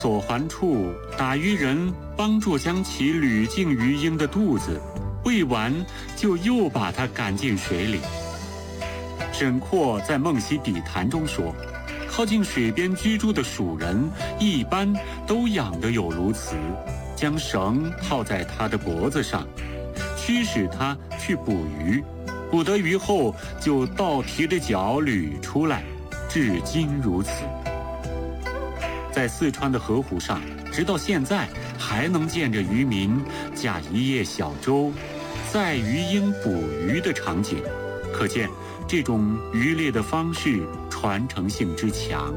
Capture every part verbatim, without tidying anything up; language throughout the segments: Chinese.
所环处，打渔人帮助将其捋进鱼鹰的肚子，喂完就又把它赶进水里。沈括在《梦溪笔谈》中说，靠近水边居住的蜀人一般都养得有鸬鹚，将绳套在它的脖子上，驱使它去捕鱼，捕得鱼后就倒提着脚捋出来，至今如此。在四川的河湖上，直到现在还能见着渔民驾一叶小舟载鱼鹰捕鱼的场景，可见这种渔猎的方式传承性之强。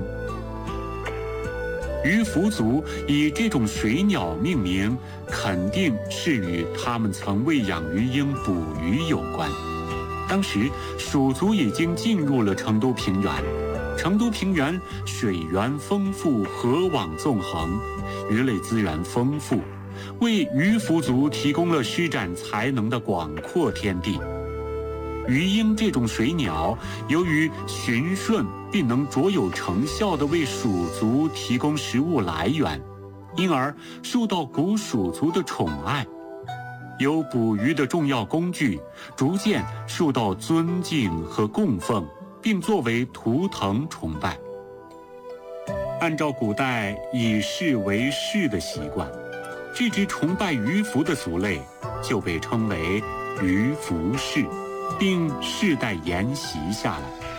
渔夫族以这种水鸟命名，肯定是与他们曾喂养鱼鹰捕鱼有关。当时蜀族已经进入了成都平原，成都平原水源丰富，河网纵横，鱼类资源丰富，为渔夫族提供了施展才能的广阔天地。鱼鹰这种水鸟，由于驯顺并能卓有成效地为蜀族提供食物来源，因而受到古蜀族的宠爱，有捕鱼的重要工具，逐渐受到尊敬和供奉，并作为图腾崇拜。按照古代以士为士的习惯，这支崇拜渔夫的族类就被称为渔夫氏，并世代沿袭下来。